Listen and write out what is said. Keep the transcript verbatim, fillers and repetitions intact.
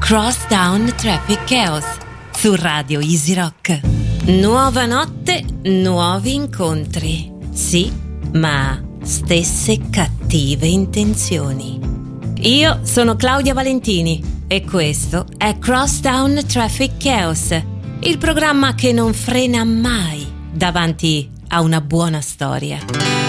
Crosstown Traffic Chaos su Radio Easy Rock. Nuova notte, nuovi incontri. Sì, ma stesse cattive intenzioni. Io sono Claudia Valentini e questo è Crosstown Traffic Chaos, il programma che non frena mai davanti a una buona storia.